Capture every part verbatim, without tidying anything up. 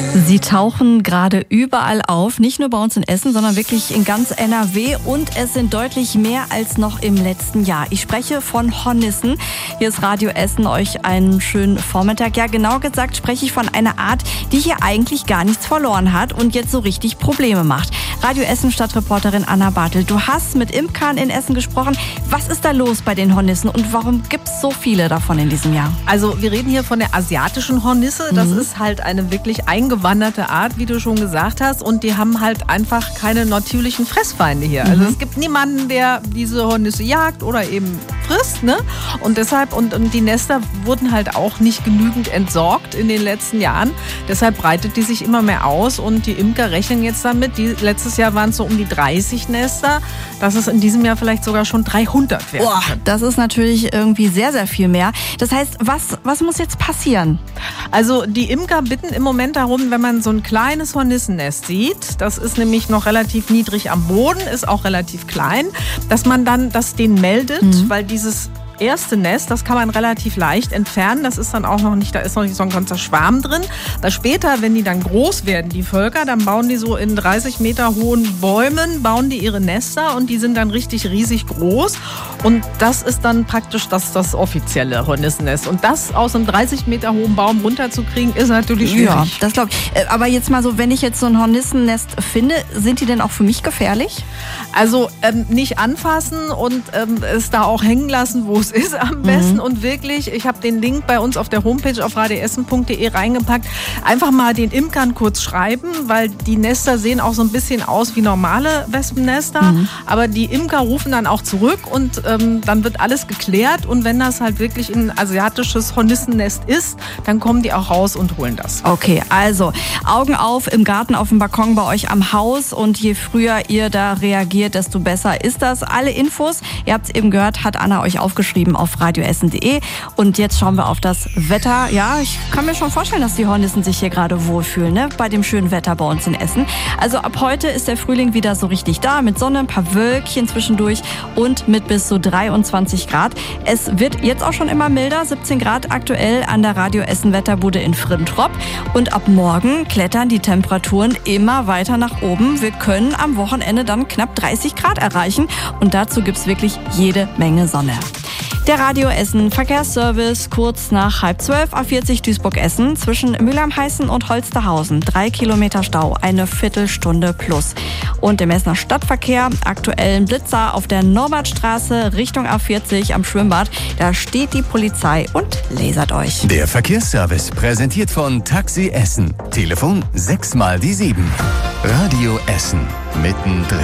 Sie tauchen gerade überall auf, nicht nur bei uns in Essen, sondern wirklich in ganz N R W, und es sind deutlich mehr als noch im letzten Jahr. Ich spreche von Hornissen. Hier ist Radio Essen, euch einen schönen Vormittag. Ja, genau gesagt spreche ich von einer Art, die hier eigentlich gar nichts verloren hat und jetzt so richtig Probleme macht. Radio Essen Stadtreporterin Anna Bartel, du hast mit Imkern in Essen gesprochen. Was ist da los bei den Hornissen und warum gibt es so viele davon in diesem Jahr? Also wir reden hier von der asiatischen Hornisse. Das mhm. ist halt eine wirklich eingewanderte Art, wie du schon gesagt hast. Und die haben halt einfach keine natürlichen Fressfeinde hier. Mhm. Also es gibt niemanden, der diese Hornisse jagt oder eben frisst, ne? Und deshalb, und, und die Nester wurden halt auch nicht genügend entsorgt in den letzten Jahren. Deshalb breitet die sich immer mehr aus und die Imker rechnen jetzt damit. Die, letztes Jahr waren es so um die dreißig Nester, dass es in diesem Jahr vielleicht sogar schon dreihundert werden Boah, können. Das ist natürlich irgendwie sehr, sehr viel mehr. Das heißt, was, was muss jetzt passieren? Also die Imker bitten im Moment darum, wenn man so ein kleines Hornissennest sieht, das ist nämlich noch relativ niedrig am Boden, ist auch relativ klein, dass man dann das denen meldet, mhm. weil dieses erste Nest, das kann man relativ leicht entfernen. Das ist dann auch noch nicht, da ist noch nicht so ein ganzer Schwarm drin. Da später, wenn die dann groß werden, die Völker, dann bauen die so in dreißig Meter hohen Bäumen, bauen die ihre Nester und die sind dann richtig riesig groß. Und das ist dann praktisch das, das offizielle Hornissennest. Und das aus einem dreißig Meter hohen Baum runterzukriegen, ist natürlich schwierig. Ja, das glaube ich. Aber jetzt mal so, wenn ich jetzt so ein Hornissennest finde, sind die denn auch für mich gefährlich? Also ähm, nicht anfassen und ähm, es da auch hängen lassen, wo es ist am besten. Mhm. Und wirklich, ich habe den Link bei uns auf der Homepage auf radioessen punkt de reingepackt. Einfach mal den Imkern kurz schreiben, weil die Nester sehen auch so ein bisschen aus wie normale Wespennester. Mhm. Aber die Imker rufen dann auch zurück und ähm, dann wird alles geklärt. Und wenn das halt wirklich ein asiatisches Hornissennest ist, dann kommen die auch raus und holen das. Okay, also Augen auf im Garten, auf dem Balkon bei euch am Haus. Und je früher ihr da reagiert, desto besser ist das. Alle Infos, ihr habt es eben gehört, hat Anna euch aufgeschrieben auf radioessen punkt de. Und jetzt schauen wir auf das Wetter. Ja, ich kann mir schon vorstellen, dass die Hornissen sich hier gerade wohlfühlen, ne? Bei dem schönen Wetter bei uns in Essen. Also ab heute ist der Frühling wieder so richtig da, mit Sonne, ein paar Wölkchen zwischendurch und mit bis zu dreiundzwanzig Grad. Es wird jetzt auch schon immer milder, siebzehn Grad aktuell an der Radio Essen Wetterbude in Frintrop. Und ab morgen klettern die Temperaturen immer weiter nach oben. Wir können am Wochenende dann knapp dreißig Grad erreichen und dazu gibt's wirklich jede Menge Sonne. Der Radio Essen Verkehrsservice kurz nach halb zwölf, A vierzig Duisburg-Essen zwischen Mülheim-Heißen und Holsterhausen. Drei Kilometer Stau, eine Viertelstunde plus. Und im Essener Stadtverkehr aktuell ein Blitzer auf der Norbertstraße Richtung A vierzig am Schwimmbad. Da steht die Polizei und lasert euch. Der Verkehrsservice präsentiert von Taxi Essen. Telefon sechs mal die sieben. Radio Essen mittendrin.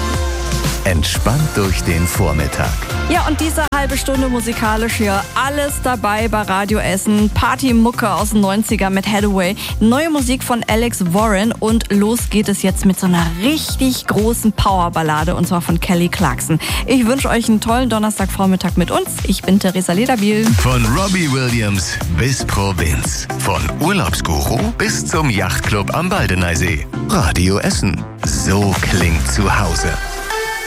Entspannt durch den Vormittag. Ja, und diese halbe Stunde musikalisch hier alles dabei bei Radio Essen. Partymucke aus den neunziger mit Hathaway. Neue Musik von Alex Warren. Und los geht es jetzt mit so einer richtig großen Powerballade. Und zwar von Kelly Clarkson. Ich wünsche euch einen tollen Donnerstagvormittag mit uns. Ich bin Theresa Lederbiel. Von Robbie Williams bis Provinz. Von Urlaubsguru bis zum Yachtclub am Baldeneysee. Radio Essen. So klingt zu Hause.